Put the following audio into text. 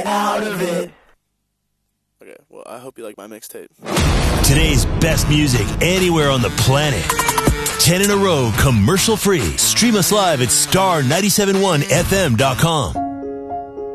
out of it. Okay, well, I hope you like my mixtape. Today's best music anywhere on the planet. 10 in a row, commercial free. Stream us live at star971fm.com.